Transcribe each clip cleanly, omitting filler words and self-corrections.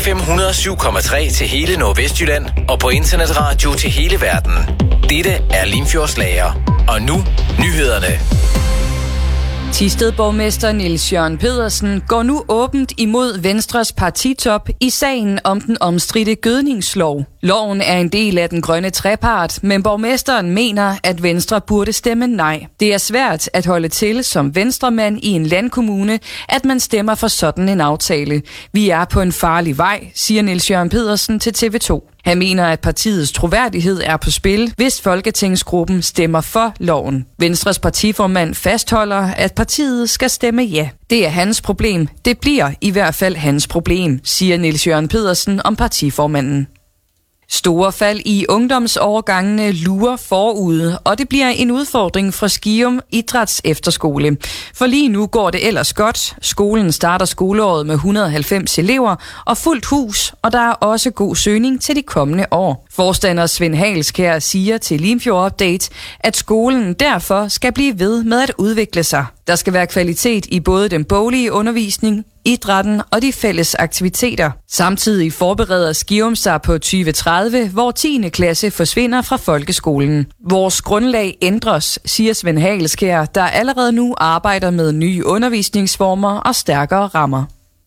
FM 107,3 til hele Nordvestjylland og på internetradio til hele verden. Dette er Limfjordslager. Og nu, nyhederne. Thisted-borgmester Niels Jørgen Pedersen går nu åbent imod Venstres partitop i sagen om den omstridte gødningslov. Loven er en del af den grønne trepart, men borgmesteren mener, at Venstre burde stemme nej. Det er svært at holde til som venstremand i en landkommune, at man stemmer for sådan en aftale. Vi er på en farlig vej, siger Niels Jørgen Pedersen til TV2. Han mener, at partiets troværdighed er på spil, hvis Folketingsgruppen stemmer for loven. Venstres partiformand fastholder, at partiet skal stemme ja. Det er hans problem. Det bliver i hvert fald hans problem, siger Niels Jørgen Pedersen om partiformanden. Store fald i ungdomsårgangene lurer forude, og det bliver en udfordring for Skium Idræts Efterskole. For lige nu går det ellers godt. Skolen starter skoleåret med 190 elever og fuldt hus, og der er også god søgning til de kommende år. Forstander Svend Halskær siger til Limfjord Update, at skolen derfor skal blive ved med at udvikle sig. Der skal være kvalitet i både den boglige undervisning, idrætten og de fælles aktiviteter. Samtidig forbereder Skium sig på 2030, hvor 10. klasse forsvinder fra folkeskolen. Vores grundlag ændres, siger Svend Halskær, der allerede nu arbejder med nye undervisningsformer og stærkere rammer.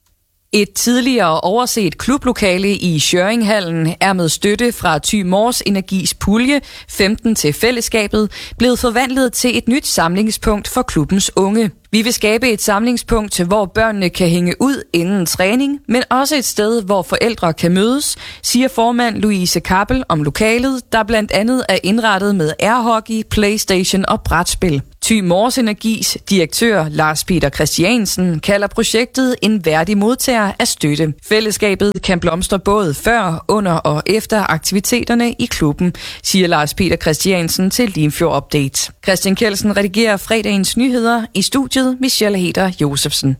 Et tidligere overset klublokale i Schjørringhallen er med støtte fra Thy Mors Energis pulje 15 til fællesskabet blevet forvandlet til et nyt samlingspunkt for klubbens unge. Vi vil skabe et samlingspunkt, hvor børnene kan hænge ud inden træning, men også et sted, hvor forældre kan mødes, siger formand Louise Kappel om lokalet, der blandt andet er indrettet med airhockey, PlayStation og brætspil. Thy Mors Energis direktør Lars Peter Christiansen kalder projektet en værdig modtager af støtte. Fællesskabet kan blomstre både før, under og efter aktiviteterne i klubben, siger Lars Peter Christiansen til Limfjord Update. Christian Kjeldsen redigerer fredagens nyheder i studiet. Michelle Heder Josefsen.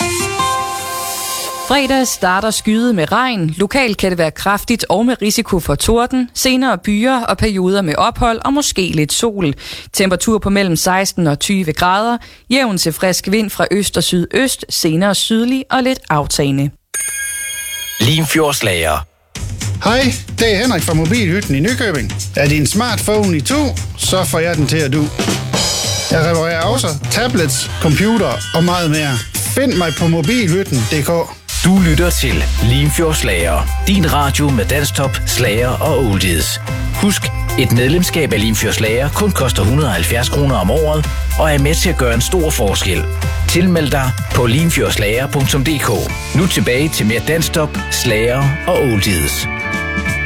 Fredag starter skyet med regn. Lokalt kan det være kraftigt og med risiko for torden. Senere byer og perioder med ophold og måske lidt sol. Temperatur på mellem 16 og 20 grader. Jævn til frisk vind fra øst og sydøst. Senere sydlig og lidt aftagende. Limfjordslager. Hej, det er Henrik fra Mobilhytten i Nykøbing. Er din smartphone i to, så får jeg den til at du. Jeg reparerer også tablets, computer og meget mere. Find mig på mobilhytten.dk. Du lytter til Limfjordslager. Din radio med danstop, slager og oldies. Husk, et medlemskab af Limfjordslager kun koster 170 kroner om året og er med til at gøre en stor forskel. Tilmeld dig på limfjordslager.dk. Nu tilbage til mere danstop, slager og oldies.